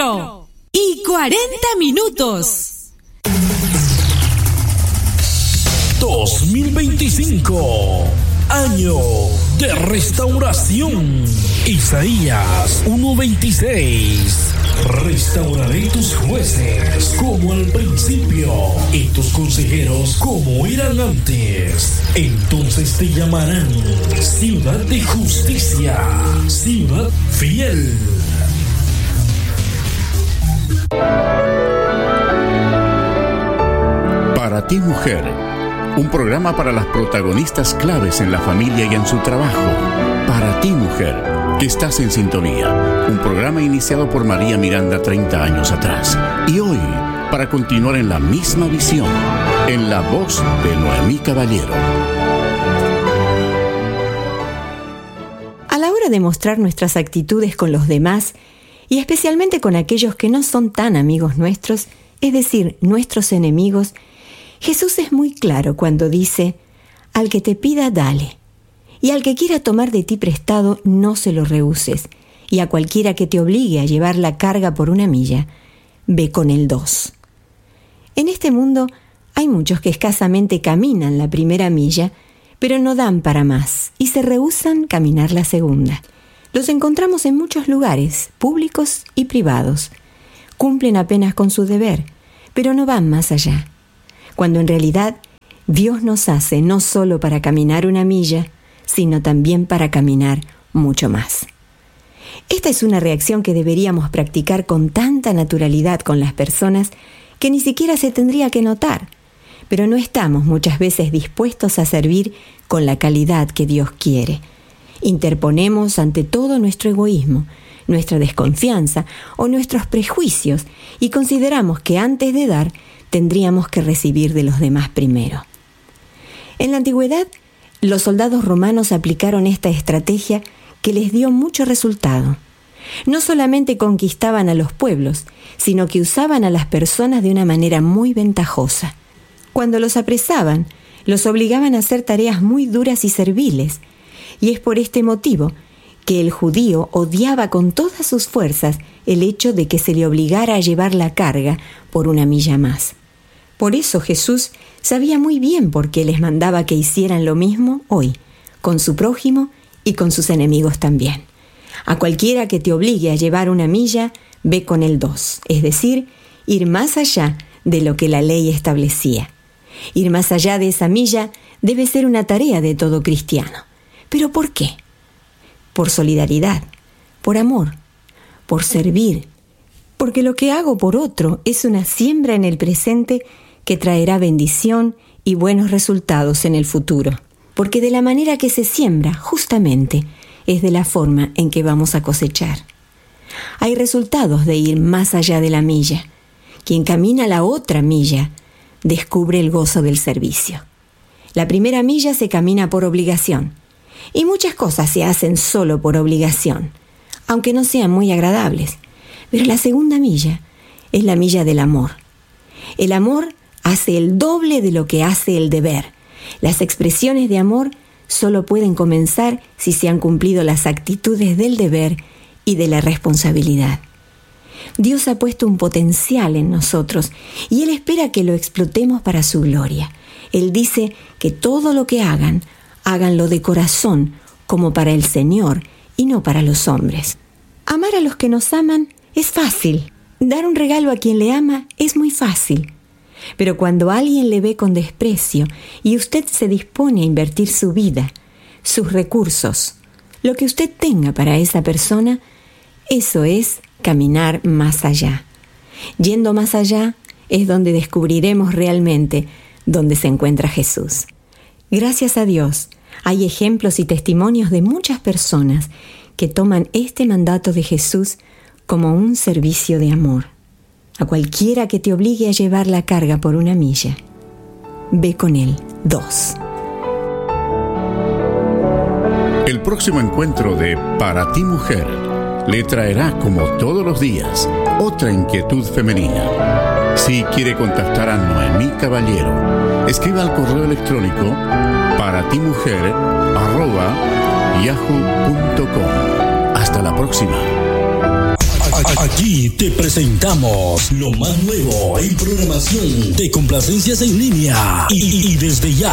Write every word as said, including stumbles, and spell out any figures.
cuatro y cuarenta minutos. dos mil veinticinco, año de restauración. Isaías uno veintiséis. Restauraré tus jueces como al principio y tus consejeros como eran antes. Entonces te llamarán ciudad de justicia, ciudad fiel. Para ti, mujer, un programa para las protagonistas claves en la familia y en su trabajo. Para ti, mujer, que estás en sintonía. Un programa iniciado por María Miranda treinta años atrás. Y hoy, para continuar en la misma visión, en la voz de Noemí Caballero. A la hora de mostrar nuestras actitudes con los demás, y especialmente con aquellos que no son tan amigos nuestros, es decir, nuestros enemigos, Jesús es muy claro cuando dice: al que te pida, dale. Y al que quiera tomar de ti prestado, no se lo rehuses. Y a cualquiera que te obligue a llevar la carga por una milla, ve con él dos. En este mundo hay muchos que escasamente caminan la primera milla, pero no dan para más y se rehúsan caminar la segunda. Los encontramos en muchos lugares, públicos y privados. Cumplen apenas con su deber, pero no van más allá. Cuando en realidad Dios nos hace no solo para caminar una milla, sino también para caminar mucho más. Esta es una reacción que deberíamos practicar con tanta naturalidad con las personas que ni siquiera se tendría que notar, pero no estamos muchas veces dispuestos a servir con la calidad que Dios quiere. Interponemos ante todo nuestro egoísmo, nuestra desconfianza o nuestros prejuicios y consideramos que antes de dar tendríamos que recibir de los demás primero. En la antigüedad, los soldados romanos aplicaron esta estrategia que les dio mucho resultado. No solamente conquistaban a los pueblos, sino que usaban a las personas de una manera muy ventajosa. Cuando los apresaban, los obligaban a hacer tareas muy duras y serviles, y es por este motivo que el judío odiaba con todas sus fuerzas el hecho de que se le obligara a llevar la carga por una milla más. Por eso Jesús sabía muy bien por qué les mandaba que hicieran lo mismo hoy, con su prójimo y con sus enemigos también. A cualquiera que te obligue a llevar una milla, ve con él dos, es decir, ir más allá de lo que la ley establecía. Ir más allá de esa milla debe ser una tarea de todo cristiano. ¿Pero por qué? Por solidaridad, por amor, por servir, porque lo que hago por otro es una siembra en el presente que traerá bendición y buenos resultados en el futuro. Porque de la manera que se siembra, justamente, es de la forma en que vamos a cosechar. Hay resultados de ir más allá de la milla. Quien camina la otra milla descubre el gozo del servicio. La primera milla se camina por obligación, y muchas cosas se hacen solo por obligación, aunque no sean muy agradables. Pero la segunda milla es la milla del amor. El amor hace el doble de lo que hace el deber. Las expresiones de amor solo pueden comenzar si se han cumplido las actitudes del deber y de la responsabilidad. Dios ha puesto un potencial en nosotros y Él espera que lo explotemos para su gloria. Él dice que todo lo que hagan, háganlo de corazón, como para el Señor y no para los hombres. Amar a los que nos aman es fácil. Dar un regalo a quien le ama es muy fácil. Pero cuando alguien le ve con desprecio y usted se dispone a invertir su vida, sus recursos, lo que usted tenga para esa persona, eso es caminar más allá. Yendo más allá es donde descubriremos realmente dónde se encuentra Jesús. Gracias a Dios, hay ejemplos y testimonios de muchas personas que toman este mandato de Jesús como un servicio de amor. A cualquiera que te obligue a llevar la carga por una milla, ve con él dos. El próximo encuentro de Para ti, mujer, le traerá, como todos los días, otra inquietud femenina. Si quiere contactar a Noemí Caballero, escriba al correo electrónico paratimujer arroba yahoo punto com. Hasta la próxima. Aquí te presentamos lo más nuevo en programación de complacencias en línea y, y desde ya